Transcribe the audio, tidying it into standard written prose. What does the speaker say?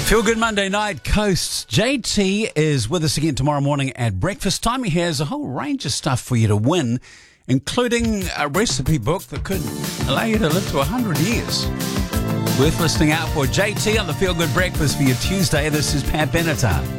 Feel Good Monday night, Coasts. JT is with us again tomorrow morning at breakfast time. He has a whole range of stuff for you to win, including a recipe book that could allow you to live to 100 years. Worth listening out for. JT on the Feel Good Breakfast for your Tuesday. This is Pat Benatar.